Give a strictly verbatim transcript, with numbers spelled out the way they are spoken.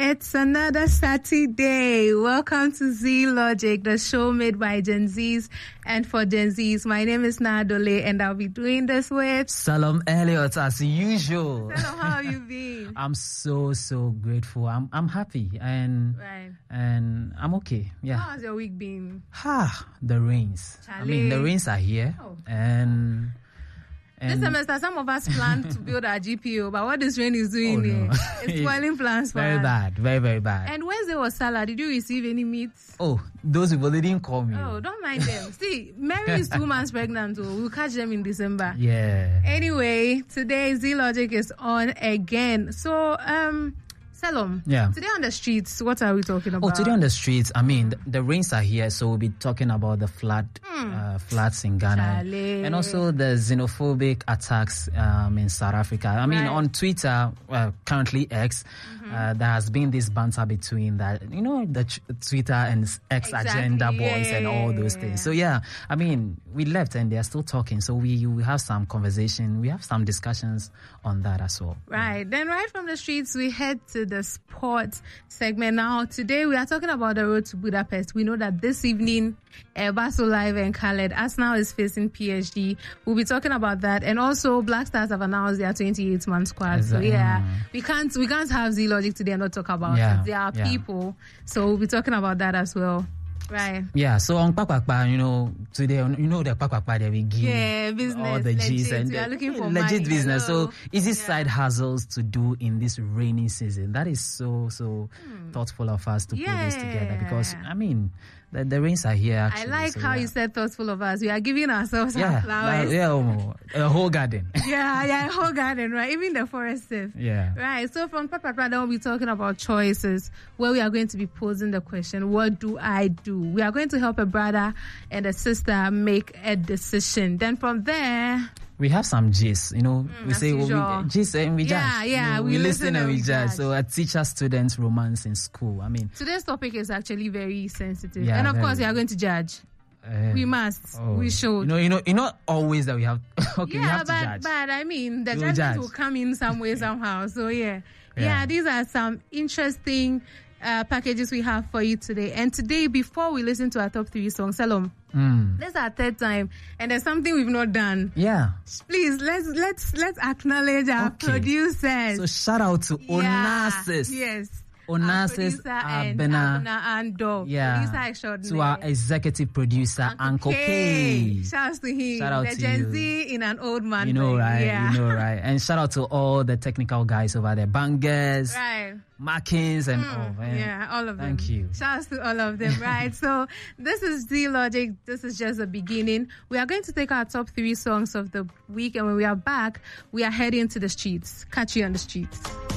It's another Saturday. Welcome to Z Logic, the show made by Gen Zs and for Gen Zs. My name is Nadole, and I'll be doing this with Salom Elliott, as usual. Salom, how have you been? I'm so so grateful. I'm I'm happy and Right. and I'm okay. Yeah. How has your week been? Ha, the rains. I mean, the rains are here, Oh. and. This And semester, some of us planned to build our G P O, but what this rain is doing Oh, here, no. it's spoiling plans for very us. bad, very very bad. And Wednesday was Salah. Did you receive any meat? Oh, those people, they didn't call me. Oh, don't mind them. See, Mary is two months pregnant, so we'll catch them in December. Yeah. Anyway, today Z Logic is on again. So, um, Salom, Yeah. today on the streets, what are we talking about? Oh, today on the streets, I mean, the, the rains are here, so we'll be talking about the flood, uh, floods in Ghana, Chale. and also the xenophobic attacks um, in South Africa. I mean, Right. on Twitter, uh, currently X, uh, there has been this banter between that, you know, the ch- Twitter and X Exactly. agenda boys Yeah, and all yeah, those yeah. things. So yeah, I mean, we left and they're still talking, so we we have some conversation, we have some discussions on that as well. Right. Then right from the streets, we head to the sports segment. Now, today we are talking about the road to Budapest. We know that this evening, uh, Basso Live and Khaled, Arsenal is facing P S G. We'll be talking about that. And also, Black Stars have announced their twenty-eight man squad. So Exactly. yeah, Mm. we can't we can't have Z Logic today and not talk about Yeah, it. They are yeah. people. So we'll be talking about that as well. Right. Yeah, so on Kpakpakpa, you know, today, you know, the Kpakpakpa that we give Yeah, business, all the G's legit. and We are the- looking for legit money. business. Hello. So easy Yeah. side hustles to do in this rainy season. That is so, so thoughtful of us to put this together because, Yeah. I mean, the, the rains are here I actually. like so how yeah. you said thoughtful of us. We are giving ourselves our Yeah, flowers. uh, yeah, um, a whole garden. yeah, yeah, whole garden, right? Even the forest safe. Yeah. Right, so from Papa Prada, we'll be talking about choices, where we are going to be posing the question, what do I do? We are going to help a brother and a sister make a decision. Then from there, We have some G's, you know, we as say well, usual. we, G's and we Yeah, judge. yeah, You know, we we, listen listen and and we we judge. judge. So a teacher student romance in school. I mean, today's topic is actually very sensitive. Yeah, and of very. course, we are going to judge. uh, We must. oh, We should. You know, you know, you know, always that we have. Okay, we Yeah, have to but judge. but I mean the You judgment judge. will come in some way somehow. So yeah. yeah, Yeah. These are some interesting uh, packages we have for you today. And today, before we listen to our top three songs, Salom, Mm. this is our third time, and there's something we've not done. Yeah. Please let's let's let's acknowledge our Okay. producers. So shout out to Yeah, Onassis. Yes. Onassis Our producer and Abena. Abena Ando. Yeah. Producer extraordinaire. To our executive producer, Uncle K. Shouts to him. Shout out the to Gen you. Z in an old man. You know, bag. right? Yeah. You know, right? And shout out to all the technical guys over there, Bangers, Right. Markins, and all. man. Yeah, all of them. Thank you. Shouts to all of them, right? So this is Z Logic. This is just the beginning. We are going to take our top three songs of the week, and when we are back, we are heading to the streets. Catch you on the streets.